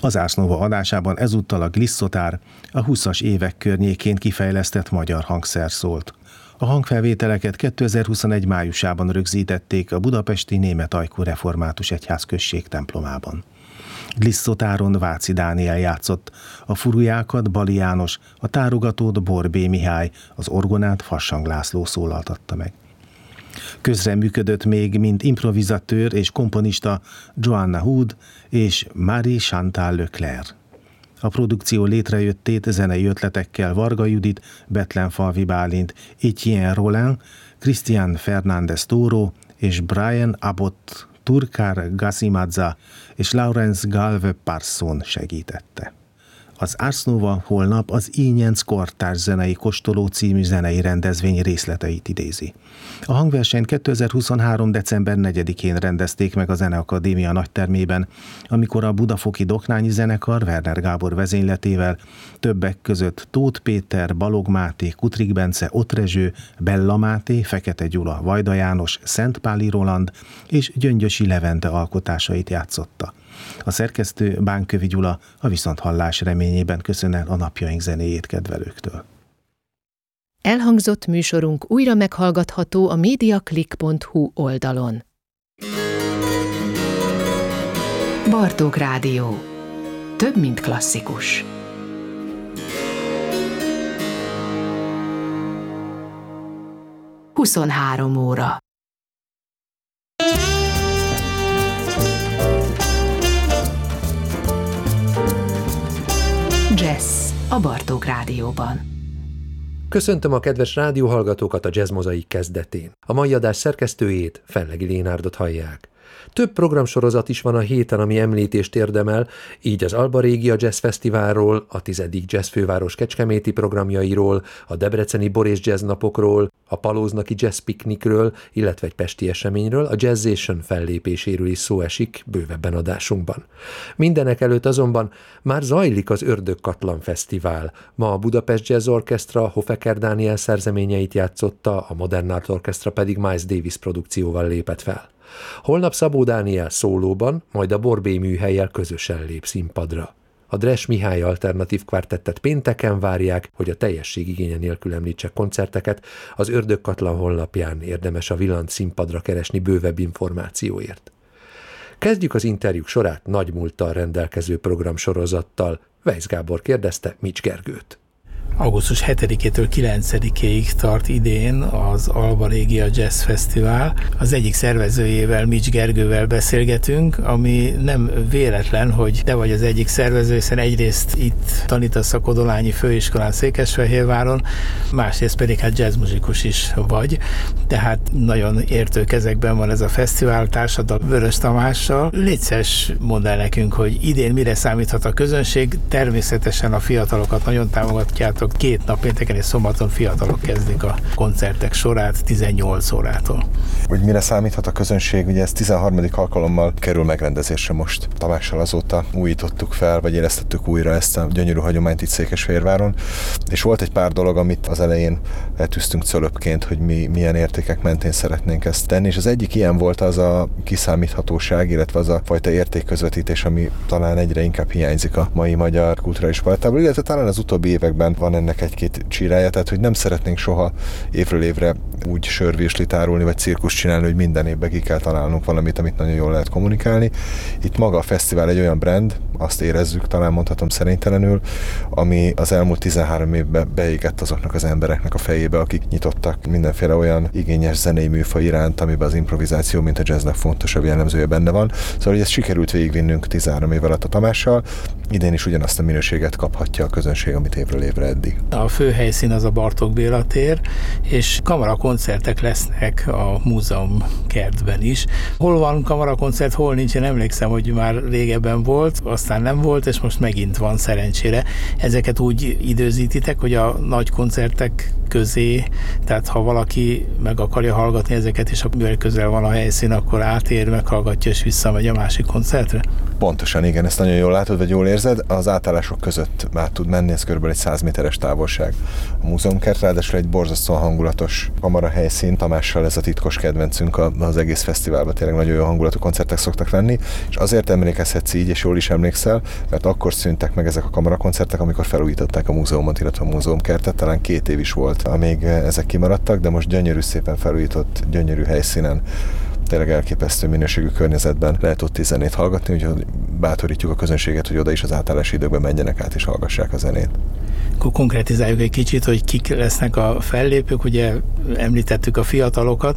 Az Ars Nova adásában ezúttal a Glisszotár, a 20-as évek környékén kifejlesztett magyar hangszer szólt. A hangfelvételeket 2021 májusában rögzítették a budapesti Német Ajkú Református Egyházközség templomában. Gliszotáron Váci Dániel játszott, a furujákat Bali János, a tárogatót Borbé Mihály, az orgonát Fassang László szólaltatta meg. Közreműködött még, mint improvizatőr és komponista Joanna Hood és Marie-Chantal Leclerc. A produkció létrejöttét zenei ötletekkel Varga Judit, Betlenfalvi Bálint, Etienne Rollin, Christian Fernández Toro és Brian Abbott Turkar Gazimadza és Laurence Galve Parson segítette. Az Ars Nova holnap az Ínyenc Kortárs zenei kóstoló című zenei rendezvény részleteit idézi. A hangversenyt 2023. december 4-én rendezték meg a Zeneakadémia nagytermében, amikor a Budafoki Doknányi Zenekar Werner Gábor vezényletével többek között Tóth Péter, Balog Máté, Kutrik Bence, Ott Rezső, Bella Máté, Fekete Gyula, Vajda János, Szentpáli Roland és Gyöngyösi Levente alkotásait játszotta. A szerkesztő Bánkövi Gyula a viszonthallás reményében köszön el a napjaink zenéjét kedvelőktől. Elhangzott műsorunk újra meghallgatható a mediaclick.hu oldalon. Bartók Rádió. Több, mint klasszikus. Huszonhárom óra. Jazz a Bartók Rádióban. Köszöntöm a kedves rádióhallgatókat a Jazz Mozaik kezdetén. A mai adás szerkesztőjét, Fellegi Lénárdot hallják. Több programsorozat is van a héten, ami említést érdemel, így az Alba Régia Jazz Fesztiválról, a 10. Jazz Főváros kecskeméti programjairól, a debreceni Borész Jazz napokról, a palóznaki Jazz Piknikről, illetve egy pesti eseményről, a Jazzation fellépéséről is szó esik bővebben adásunkban. Mindenek előtt azonban már zajlik az Ördögkatlan Fesztivál. Ma a Budapest Jazz Orchestra Hofeker Dániel szerzeményeit játszotta, a Modern Art Orchestra pedig Miles Davis produkcióval lépett fel. Holnap Szabó Dániel szólóban, majd a Borbé műhellyel közösen lép színpadra. A Dres Mihály alternatív kvártettet pénteken várják, hogy a teljesség igénye nélkül említsek koncerteket, az Ördögkatlan honlapján érdemes a Villant színpadra keresni bővebb információért. Kezdjük az interjúk sorát nagy múlttal rendelkező programsorozattal. Weisz Gábor kérdezte Mics Gergőt. Augusztus 7-től 9-ig tart idén az Alba Régia Jazz Fesztivál. Az egyik szervezőjével, Mics Gergővel beszélgetünk, ami nem véletlen, hogy te vagy az egyik szervező, hiszen egyrészt itt tanítasz a Kodolányi Főiskolán Székesfehérváron, másrészt pedig jazzmuzikus is vagy, tehát nagyon értő kezekben van ez a fesztivál, társad Vörös Tamással. Légy szíves, mondd el nekünk, hogy idén mire számíthat a közönség, természetesen a fiatalokat nagyon támogatjátok. 2 nap pénteken és szombaton fiatalok kezdik a koncertek sorát 18 órától. Hogy mire számíthat a közönség, ugye ez 13. alkalommal kerül megrendezésre most. Tamással azóta újítottuk fel, vagy élesztettük újra ezt a gyönyörű hagyományt itt Székesfehérváron, és volt egy pár dolog, amit az elején letűztünk cölöpként, hogy mi milyen értékek mentén szeretnénk ezt tenni, és az egyik ilyen volt az a kiszámíthatóság, illetve az a fajta értékközvetítés, ami talán egyre inkább hiányzik a mai magyar kulturális palettából, illetve talán az utóbbi években van ennek egy-két csírája, tehát hogy nem szeretnénk soha évről évre úgy sörvéslit árulni, vagy cirkus csinálni, hogy minden évben ki kell találnunk valamit, amit nagyon jól lehet kommunikálni. Itt maga a fesztivál egy olyan brand, azt érezzük, talán mondhatom szerénytelenül, ami az elmúlt 13 évben beégett azoknak az embereknek a fejébe, akik nyitottak mindenféle olyan igényes zenei műfaj iránt, amiben az improvizáció, mint a jazznek fontosabb jellemzője benne van. Szóval, hogy ezt sikerült végigvinnünk 13 év alatt a Tamással, idén is ugyanazt a minőséget kaphatja a közönség, amit évről évre eddig. A fő helyszín az a Bartók Béla tér, és kamarakoncertek lesznek a múzeum kertben is. Hol van kamarakoncert, hol nincs, én emlékszem, hogy már régebben volt, aztán nem volt, és most megint van szerencsére. Ezeket úgy időzítitek, hogy a nagy koncertek közé, tehát ha valaki meg akarja hallgatni ezeket, és mivel közel van a helyszín, akkor átér, meghallgatja, és visszamegy a másik koncertre? Pontosan, igen, ezt nagyon jól látod, vagy jól érzed. Az átállások között át tud menni, ez kb. Egy 100 méteres távolság. A múzeumkert ráadásul egy borzasztóan hangulatos kamara helyszín. Tamással ez a titkos kedvencünk az egész fesztiválban, tényleg nagyon jó hangulatú koncertek szoktak lenni, és azért emlékezhetsz így, és jól is emlékszel, mert akkor szűntek meg ezek a kamarakoncertek, amikor felújították a múzeumot, illetve a múzeumkertet, talán 2 év is volt, amíg ezek kimaradtak, de most gyönyörű, szépen felújított, gyönyörű helyszínen, tényleg elképesztő minőségű környezetben lehet ott zenét hallgatni, úgyhogy bátorítjuk a közönséget, hogy oda is az átállási időkben menjenek át és hallgassák a zenét. Akkor konkretizáljuk egy kicsit, hogy kik lesznek a fellépők, ugye említettük a fiatalokat,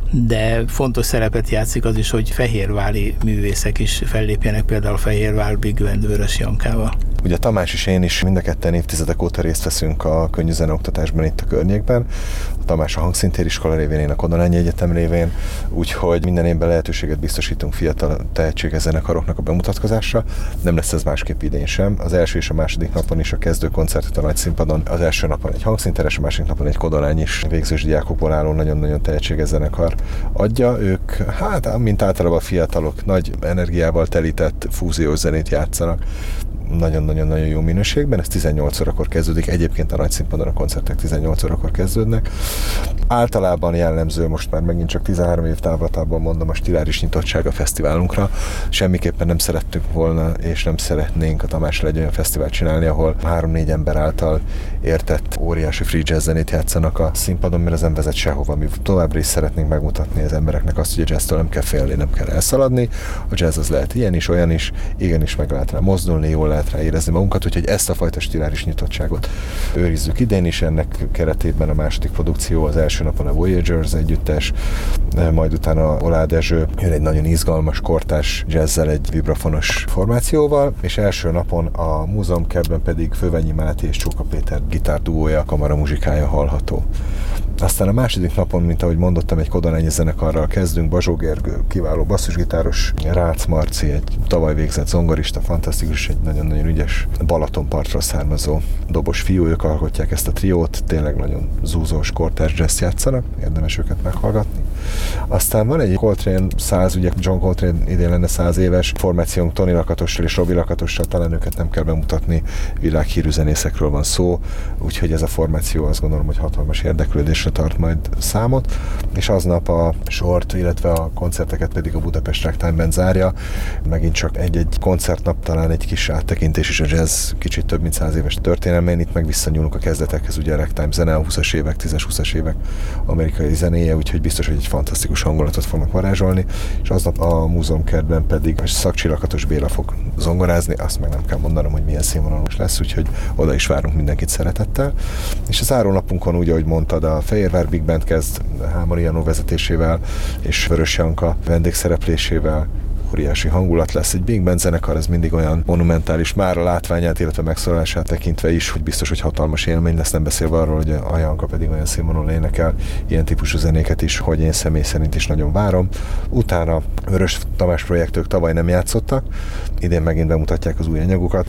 de fontos szerepet játszik az is, hogy fehérvári művészek is fellépjenek, például Fehérvár Big Band Vörös Jankával. Ugye Tamás és én is mind a ketten évtizedek óta részt veszünk a könnyű zeneoktatásban itt a környékben. A Tamás a hangszintériskola révén, én a Kodolányi Egyetem révén, úgyhogy minden évben lehetőséget biztosítunk fiatal tehetséges zenekaroknak a bemutatkozásra. Nem lesz ez másképp idén sem. Az első és a második napon is a kezdőkoncertet a nagy színpadon. Az első napon egy hangszinteres, a második napon egy kodolányis végzős diákokból álló nagyon-nagyon tehetséges zenekar adja. Ők, hát mint általában a fiatalok, nagy energiával telített fúziós zenét játszanak. Nagyon-nagyon jó minőségben, ez 18 órakor kezdődik, egyébként a nagy színpadon a koncertek 18 órakor kezdődnek. Általában jellemző, most már megint csak 13 év távlatában mondom, a stiláris nyitottság a fesztiválunkra. Semmiképpen nem szerettünk volna, és nem szeretnénk a Tamással egy olyan fesztivált csinálni, ahol 3-4 ember által értett óriási free jazz zenét játszanak a színpadon, mert ez nem vezet sehova. Mi továbbra is szeretnénk megmutatni az embereknek azt, hogy a jazztől nem kell félni, nem kell elszaladni. A jazz az lehet ilyen is, olyan is, igenis meg lehet rá mozdulni, jól lehet rá érezni magunkat, úgyhogy ezt a fajta stiláris nyitottságot őrizzük idén is. Ennek keretében a második produkció, az első napon a Voyagers együttes, majd utána Olá Dezső jön egy nagyon izgalmas, kortárs jazzzel, egy vibrafonos formációval, és első napon a múzeumkertben pedig Fővenyi Máté és Csóka Péter gitárduója, kamara muzsikája hallható. Aztán a második napon, mint ahogy mondottam, egy kodolányi zenekarral kezdünk, Bazsó Gergő, kiváló basszusgitáros, Rácz Marci, egy tavaly végzett zongorista, fantasztikus, egy nagyon-nagyon ügyes Balatonpartról származó dobos fiú, ők alkotják ezt a triót, tényleg nagyon zúzós, kortárs jazz játszanak, érdemes őket meghallgatni. Aztán van egy Coltrane 100, ugye John Coltrane idén lenne 100 éves formációnk, Tony Lakatossal és Robi Lakatossal, talán őket nem kell bemutatni, világhírű zenészekről van szó, úgyhogy ez a formáció azt gondolom, hogy hatalmas érdeklődésre tart majd számot, és aznap a sort, illetve a koncerteket pedig a Budapest Ragtime Band zárja. Megint csak egy-egy koncertnap, talán egy kis áttekintés is a jazz kicsit több mint 100 éves történelmén. Itt meg visszanyúlunk a kezdetekhez, ugye a ragtime zene, a 20-as évek, 10-20-as évek amerikai zenéje, úgyhogy biztos, hogy egy fantasztikus hangulatot fognak varázsolni, és aznap a múzeumkertben pedig Szakcsi Lakatos Béla fog zongorázni, azt meg nem kell mondanom, hogy milyen színvonalos lesz, úgyhogy oda is várunk mindenkit szeretettel. És a zárónapunkon, úgy, ahogy mondtad, a Fehérvár Big Band kezd Hámori Janó vezetésével és Vörös Janka vendégszereplésével. Óriási hangulat lesz. Egy Big Band zenekar, ez mindig olyan monumentális, már a látványát, illetve megszólalását tekintve is, hogy biztos, hogy hatalmas élmény lesz, nem beszélve arról, hogy a Janka pedig olyan színvonalon énekel ilyen típusú zenéket is, hogy én személy szerint is nagyon várom. Utána Vörös Tamás projektők tavaly nem játszottak, idén megint bemutatják az új anyagukat.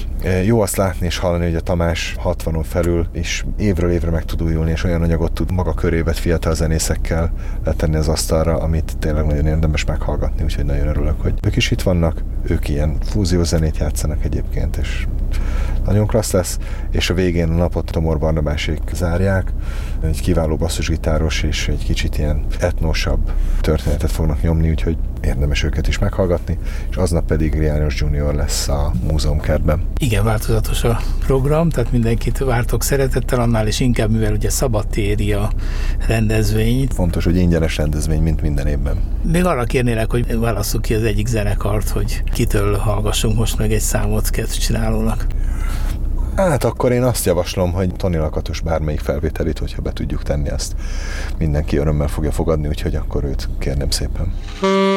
Jó azt látni és hallani, hogy a Tamás 60-on felül és évről évre meg tud újulni, és olyan anyagot tud maga körébe fiatal zenészekkel letenni az asztalra, amit tényleg nagyon érdemes meghallgatni, úgyhogy nagyon örülök, hogy ők is itt vannak, ők ilyen fúziós zenét játszanak egyébként, és nagyon klassz lesz, és a végén a napot Tomor Barnabásék zárják, egy kiváló basszusgitáros és egy kicsit ilyen etnosabb történetet fognak nyomni, úgyhogy érdemes őket is meghallgatni, és aznap pedig János Junior lesz a múzeumkertben. Igen, változatos a program, tehát mindenkit vártok szeretettel, annál is inkább, mivel ugye szabadtéri a rendezvény. Fontos, hogy ingyenes rendezvény, mint minden évben. Még arra kérnélek, hogy válasszuk ki az egyik zenekart, hogy kitől hallgassunk most meg egy számot kedvcsinálónak. Hát akkor én azt javaslom, hogy Tony Lakatos bármelyik felvételét, hogyha be tudjuk tenni, azt mindenki örömmel fogja fogadni, úgyhogy akkor őt kérném szépen.